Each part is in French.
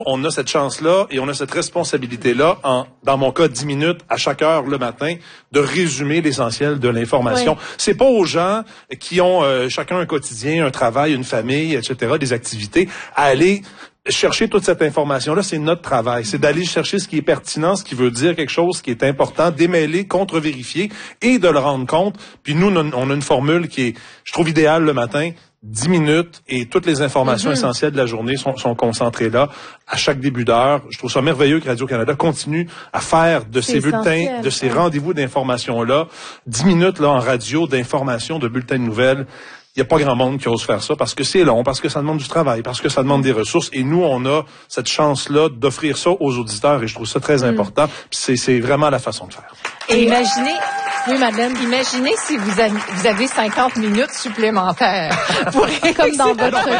On a cette chance-là et on a cette responsabilité-là, dans mon cas, 10 minutes à chaque heure le matin, de résumer l'essentiel de l'information. Oui. C'est pas aux gens qui ont chacun un quotidien, un travail, une famille, etc., des activités, à aller chercher toute cette information-là. C'est notre travail. C'est d'aller chercher ce qui est pertinent, ce qui veut dire quelque chose, ce qui est important, démêler, contre-vérifier et de le rendre compte. Puis nous, on a une formule qui est, je trouve, idéale le matin. 10 minutes et toutes les informations essentielles de la journée sont concentrées là à chaque début d'heure. Je trouve ça merveilleux que Radio-Canada continue à faire de ces bulletins, de ces rendez-vous d'information-là, 10 minutes là en radio d'information, de bulletins de nouvelles. Il n'y a pas grand monde qui ose faire ça parce que c'est long, parce que ça demande du travail, parce que ça demande des ressources. Et nous, on a cette chance-là d'offrir ça aux auditeurs et je trouve ça très important. Puis c'est vraiment la façon de faire. Et imaginez... Oui, madame. Imaginez si vous avez 50 minutes supplémentaires pour comme dans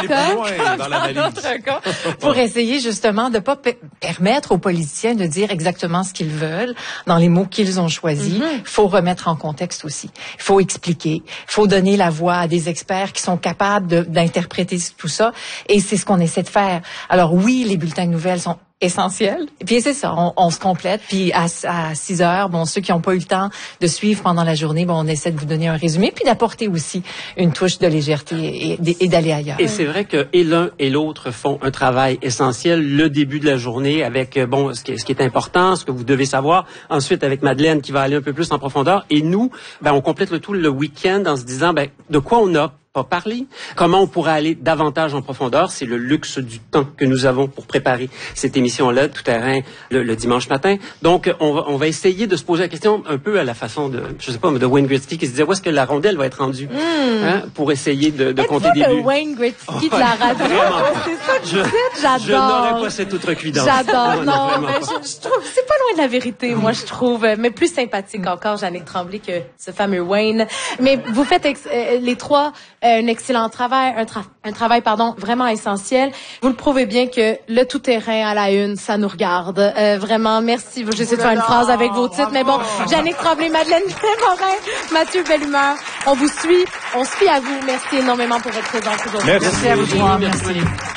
votre cas, pour essayer justement de pas permettre aux politiciens de dire exactement ce qu'ils veulent dans les mots qu'ils ont choisis. Il faut remettre en contexte aussi. Il faut expliquer. Il faut donner la voix à des experts qui sont capables d'interpréter tout ça. Et c'est ce qu'on essaie de faire. Alors oui, les bulletins de nouvelles sont essentiel. Et puis c'est ça, on se complète. Puis à 6 heures, bon, ceux qui n'ont pas eu le temps de suivre pendant la journée, bon, on essaie de vous donner un résumé, puis d'apporter aussi une touche de légèreté et d'aller ailleurs. Et c'est vrai que et l'un et l'autre font un travail essentiel. Le début de la journée avec bon, ce qui est important, ce que vous devez savoir. Ensuite avec Madeleine qui va aller un peu plus en profondeur. Et nous, on complète le tout le week-end en se disant de quoi on a pas parler. Comment on pourrait aller davantage en profondeur? C'est le luxe du temps que nous avons pour préparer cette émission-là, tout terrain, le dimanche matin. Donc, on va essayer de se poser la question un peu à la façon de, je sais pas, de Wayne Gretzky qui se disait où est-ce que la rondelle va être rendue, pour essayer de compter des buts. Le Wayne Gretzky de la radio, c'est ça que vous dites, j'adore. Je n'aurais pas cette outrecuidance. J'adore, non, mais je trouve, c'est pas loin de la vérité, moi, je trouve, mais plus sympathique encore, Jannick Tremblay, que ce fameux Wayne. Mais vous faites les trois un excellent travail, un travail vraiment essentiel. Vous le prouvez bien que le tout-terrain à la une, ça nous regarde. Vraiment, merci. J'essaie de faire une phrase avec vos titres, mais bon, Jannick Tremblay, Madeleine Morin, Mathieu Bellumeur, on vous suit, on se fie à vous. Merci énormément pour votre présence aujourd'hui. Merci à vous trois. Merci.